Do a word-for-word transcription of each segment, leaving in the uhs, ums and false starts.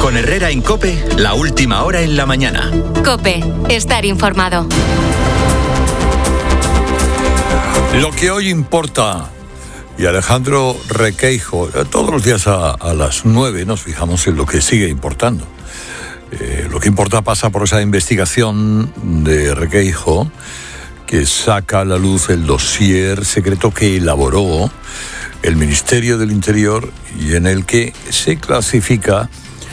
Con Herrera en COPE, la última hora en la mañana. COPE, estar informado. Lo que hoy importa, y Alejandro Requeijo, todos los días a, a las nueve nos fijamos en lo que sigue importando. Eh, lo que importa pasa por esa investigación de Requeijo, que saca a la luz el dossier secreto que elaboró el Ministerio del Interior y en el que se clasifica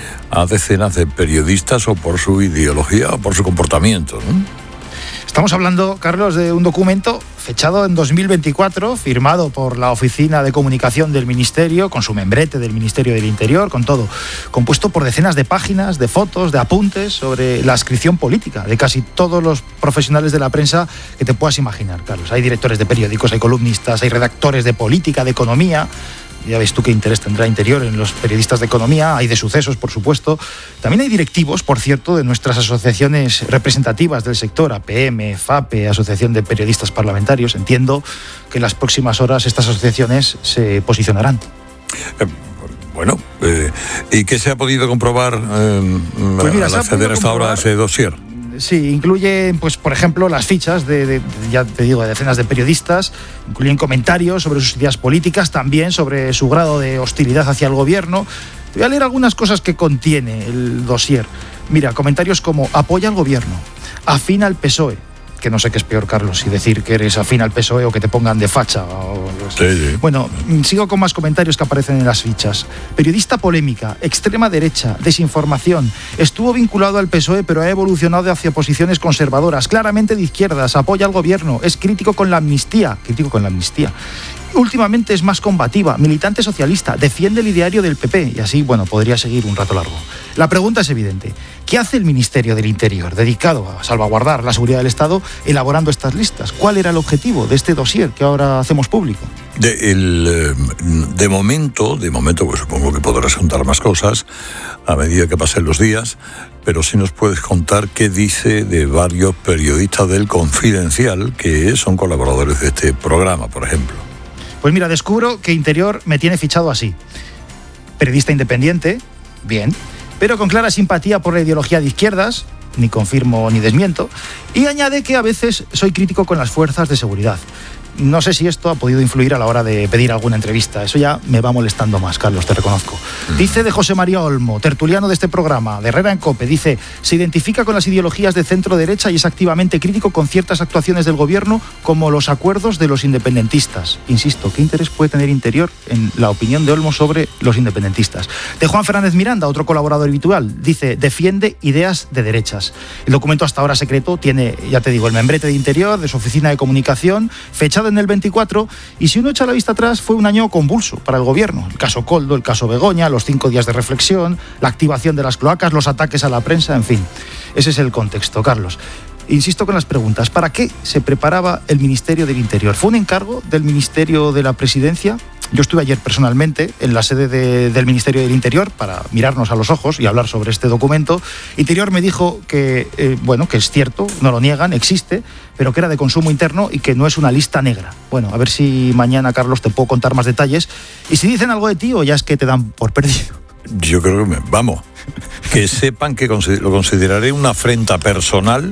a decenas de periodistas o por su ideología o por su comportamiento, ¿no? Estamos hablando, Carlos, de un documento fechado en dos mil veinticuatro, firmado por la Oficina de Comunicación del Ministerio, con su membrete del Ministerio del Interior, con todo, compuesto por decenas de páginas, de fotos, de apuntes sobre la adscripción política de casi todos los profesionales de la prensa que te puedas imaginar, Carlos. Hay directores de periódicos, hay columnistas, hay redactores de política, de economía. Ya ves tú qué interés tendrá Interior en los periodistas de economía, hay de sucesos, por supuesto. También hay directivos, por cierto, de nuestras asociaciones representativas del sector, A P M, FAPE, Asociación de Periodistas Parlamentarios. Entiendo que en las próximas horas estas asociaciones se posicionarán. Eh, bueno, eh, ¿y qué se ha podido comprobar eh, pues mira, al acceder hasta ahora a ese dossier? Sí, incluye, pues, por ejemplo, las fichas de, de, ya te digo, de decenas de periodistas, incluyen comentarios sobre sus ideas políticas, también sobre su grado de hostilidad hacia el gobierno. Te voy a leer algunas cosas que contiene el dossier. Mira, comentarios como: apoya al gobierno, afín al P S O E, que no sé qué es peor, Carlos, si decir que eres afín al P S O E o que te pongan de facha. O, sí, sí. Bueno, sigo con más comentarios que aparecen en las fichas. Periodista polémica, extrema derecha, desinformación. Estuvo vinculado al P S O E, pero ha evolucionado hacia posiciones conservadoras, claramente de izquierdas, apoya al gobierno, es crítico con la amnistía, crítico con la amnistía. Últimamente es más combativa, militante socialista, defiende el ideario del P P y así, bueno, podría seguir un rato largo. La pregunta es evidente. ¿Qué hace el Ministerio del Interior, dedicado a salvaguardar la seguridad del Estado, elaborando estas listas? ¿Cuál era el objetivo de este dossier que ahora hacemos público? De, el, de momento, de momento, pues supongo que podrás contar más cosas a medida que pasen los días, pero sí nos puedes contar qué dice de varios periodistas del Confidencial que son colaboradores de este programa, por ejemplo. Pues mira, descubro que Interior me tiene fichado así. Periodista independiente, bien, pero con clara simpatía por la ideología de izquierdas, ni confirmo ni desmiento, y añade que a veces soy crítico con las fuerzas de seguridad. No sé si esto ha podido influir a la hora de pedir alguna entrevista. Eso ya me va molestando más, Carlos, te reconozco. Dice de José María Olmo, tertuliano de este programa, de Herrera en COPE, dice: se identifica con las ideologías de centro-derecha y es activamente crítico con ciertas actuaciones del gobierno, como los acuerdos de los independentistas. Insisto, ¿qué interés puede tener Interior en la opinión de Olmo sobre los independentistas? De Juan Fernández Miranda, otro colaborador habitual, dice: defiende ideas de derechas. El documento hasta ahora secreto tiene, ya te digo, el membrete de Interior, de su oficina de comunicación, fechado en el veinticuatro, y si uno echa la vista atrás fue un año convulso para el gobierno. El caso Koldo, el caso Begoña, los cinco días de reflexión, la activación de las cloacas, los ataques a la prensa, en fin. Ese es el contexto, Carlos. Insisto con las preguntas. ¿Para qué se preparaba el Ministerio del Interior? ¿Fue un encargo del Ministerio de la Presidencia? Yo estuve ayer personalmente en la sede de, del Ministerio del Interior para mirarnos a los ojos y hablar sobre este documento. Interior me dijo que, eh, bueno, que es cierto, no lo niegan, existe, pero que era de consumo interno y que no es una lista negra. Bueno, a ver si mañana, Carlos, te puedo contar más detalles. Y si dicen algo de ti, o ya es que te dan por perdido. Yo creo que, me, vamos, que sepan que lo consideraré una afrenta personal,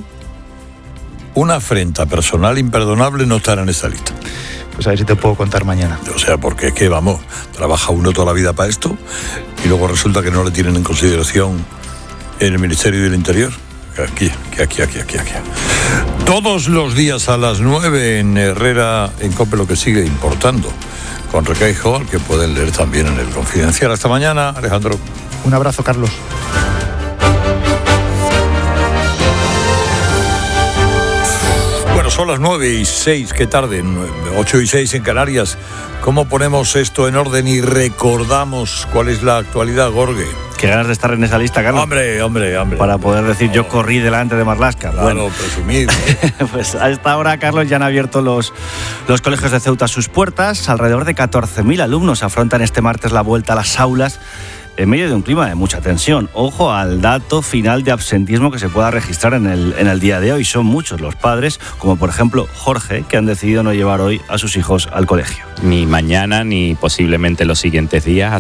una afrenta personal imperdonable no estar en esta lista. Pues a ver si te puedo contar mañana. O sea, porque es que, vamos, trabaja uno toda la vida para esto y luego resulta que no le tienen en consideración en el Ministerio del Interior. Aquí, aquí, aquí, aquí, aquí. Todos los días a las nueve en Herrera en COPE, lo que sigue importando, con Requeijo, al que pueden leer también en el Confidencial. Hasta mañana, Alejandro. Un abrazo, Carlos. Bueno, son las nueve y seis, qué tarde, ocho y seis en Canarias. ¿Cómo ponemos esto en orden y recordamos cuál es la actualidad, Gorge? Qué ganas de estar en esa lista, Carlos. Hombre, hombre, hombre. Para poder decir, yo corrí delante de Marlaska. Claro, bueno, presumir. Pues a esta hora, Carlos, ya han abierto los, los colegios de Ceuta sus puertas. Alrededor de catorce mil alumnos afrontan este martes la vuelta a las aulas en medio de un clima de mucha tensión. Ojo al dato final de absentismo que se pueda registrar en el, en el día de hoy. Son muchos los padres, como por ejemplo Jorge, que han decidido no llevar hoy a sus hijos al colegio. Ni mañana ni posiblemente los siguientes días.